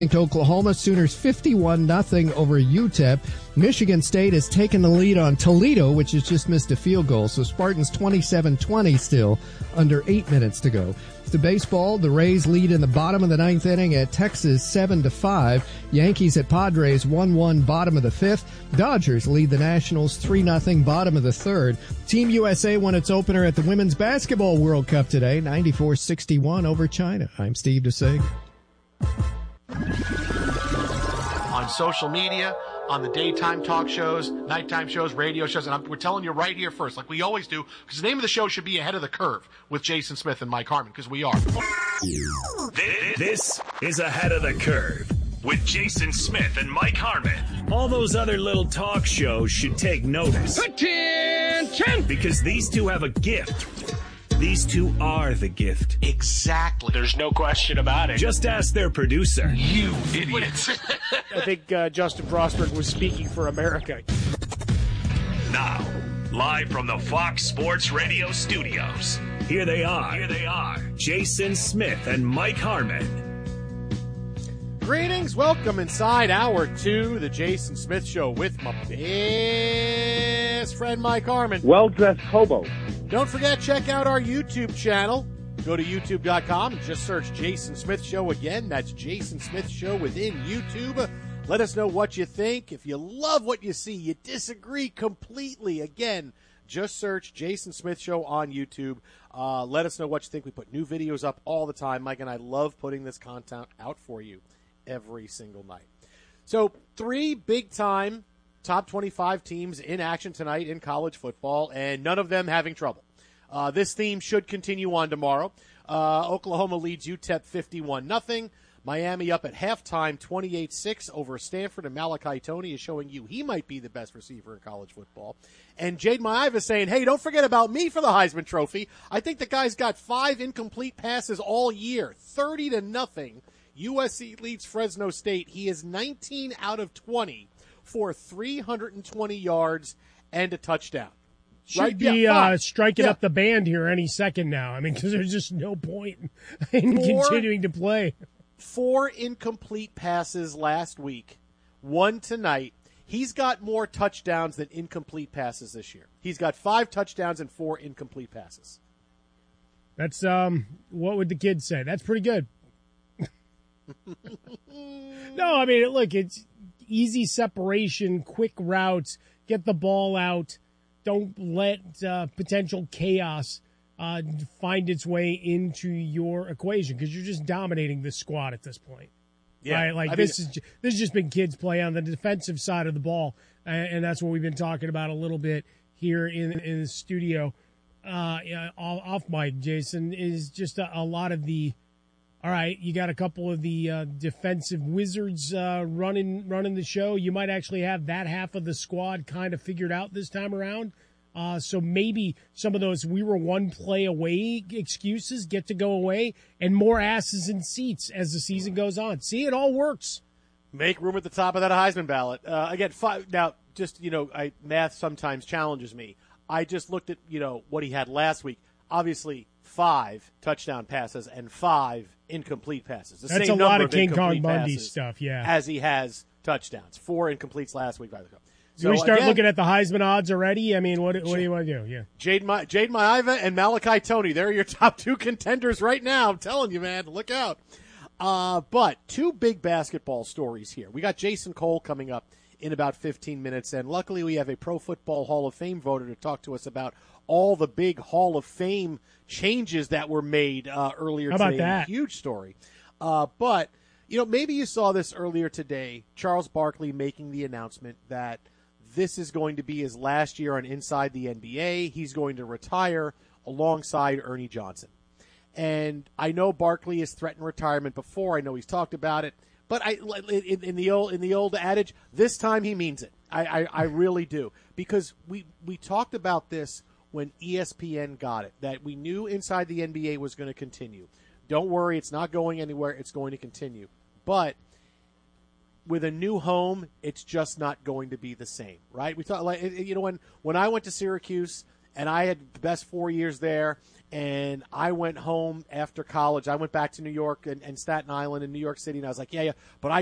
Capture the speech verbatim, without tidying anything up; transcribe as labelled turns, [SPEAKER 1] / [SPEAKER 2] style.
[SPEAKER 1] To Oklahoma, Sooners fifty-one nothing over U T E P. Michigan State has taken the lead on Toledo, which has just missed a field goal. So Spartans twenty-seven twenty still, under eight minutes to go. To baseball, the Rays lead in the bottom of the ninth inning at Texas seven to five. Yankees at Padres one one bottom of the fifth. Dodgers lead the Nationals three nothing bottom of the third. Team U S A won its opener at the Women's Basketball World Cup today, ninety-four sixty-one over China. I'm Steve DeSig.
[SPEAKER 2] On social media, on the daytime talk shows, nighttime shows, radio shows, and I'm, we're telling you right here first, like we always do, because the name of the show should be Ahead of the Curve with Jason Smith and Mike Harmon, because we are.
[SPEAKER 3] This is Ahead of the Curve with Jason Smith and Mike Harmon. All those other little talk shows should take notice. Attention! Because these two have a gift. These two are the gift.
[SPEAKER 2] Exactly.
[SPEAKER 3] There's no question about it. Just ask their producer.
[SPEAKER 2] You idiots.
[SPEAKER 4] I think uh, Justin Frostberg was speaking for America.
[SPEAKER 3] Now, live from the Fox Sports Radio studios, here they are. Here they are. Jason Smith and Mike Harmon.
[SPEAKER 4] Greetings. Welcome inside hour two, the Jason Smith Show with my best friend Mike Harmon.
[SPEAKER 5] Well-dressed hobo.
[SPEAKER 4] Don't forget, check out our YouTube channel. Go to youtube dot com and just search Jason Smith Show again. That's Jason Smith Show within YouTube. Let us know what you think. If you love what you see, you disagree completely, again, just search Jason Smith Show on YouTube. Uh, let us know what you think. We put new videos up all the time. Mike and I love putting this content out for you every single night. So three big-time top twenty-five teams in action tonight in college football, and none of them having trouble. Uh, this theme should continue on tomorrow. Uh, Oklahoma leads U T E P fifty-one nothing. Miami up at halftime twenty-eight six over Stanford, and Malachi Toney is showing you he might be the best receiver in college football. And Jade Maiava is saying, hey, don't forget about me for the Heisman Trophy. I think the guy's got five incomplete passes all year, thirty to nothing. U S C leads Fresno State. He is nineteen out of twenty. For three hundred twenty yards and a touchdown.
[SPEAKER 6] Should
[SPEAKER 4] right?
[SPEAKER 6] be
[SPEAKER 4] yeah,
[SPEAKER 6] uh, striking
[SPEAKER 4] yeah.
[SPEAKER 6] up the band here any second now. I mean, because there's just no point in
[SPEAKER 4] four,
[SPEAKER 6] continuing to play.
[SPEAKER 4] Four incomplete passes last week, one tonight. He's got more touchdowns than incomplete passes this year. He's got five touchdowns and four incomplete passes.
[SPEAKER 6] That's, um, what would the kids say? That's pretty good. No, I mean, look, it's easy separation, quick routes, get the ball out. Don't let uh, potential chaos uh, find its way into your equation because you're just dominating this squad at this point. Yeah, right? Like I this mean, is this has just been kids play on the defensive side of the ball, and, and that's what we've been talking about a little bit here in in the studio. Uh, off mic, Jason, is just a, a lot of the. All right, you got a couple of the uh, defensive wizards uh, running running the show. You might actually have that half of the squad kind of figured out this time around. Uh, so maybe some of those we were one play away excuses get to go away, and more asses in seats as the season goes on. See, it all works.
[SPEAKER 4] Make room at the top of that Heisman ballot. Uh, again, five, now, just, you know, I, math sometimes challenges me. I just looked at, you know, what he had last week. Obviously, five touchdown passes and five incomplete passes. The
[SPEAKER 6] That's
[SPEAKER 4] same
[SPEAKER 6] a lot
[SPEAKER 4] number
[SPEAKER 6] of King Kong Bundy
[SPEAKER 4] passes
[SPEAKER 6] stuff, yeah.
[SPEAKER 4] As he has touchdowns. Four incompletes last week, by the way.
[SPEAKER 6] So do we start again, looking at the Heisman odds already? I mean, what, what do you want to do? Yeah,
[SPEAKER 4] Jade, Ma- Jade Maiava and Malachi Toney. They're your top two contenders right now. I'm telling you, man. Look out. Uh, but two big basketball stories here. We got Jason Cole coming up in about fifteen minutes, and luckily we have a Pro Football Hall of Fame voter to talk to us about all the big Hall of Fame changes that were made uh, earlier
[SPEAKER 6] How
[SPEAKER 4] today.
[SPEAKER 6] About that?
[SPEAKER 4] A huge story. Uh, but, you know, maybe you saw this earlier today, Charles Barkley making the announcement that this is going to be his last year on Inside the N B A. He's going to retire alongside Ernie Johnson. And I know Barkley has threatened retirement before. I know he's talked about it. But I, in, in the old in the old adage, this time he means it. I, I, I really do. Because we, we talked about this when E S P N got it, that we knew Inside the N B A was going to continue. Don't worry, it's not going anywhere. It's going to continue. But with a new home, it's just not going to be the same, right? We thought, like, you know, when, when I went to Syracuse and I had the best four years there. And I went home after college. I went back to New York and, and Staten Island and New York City, and I was like, yeah, yeah. But I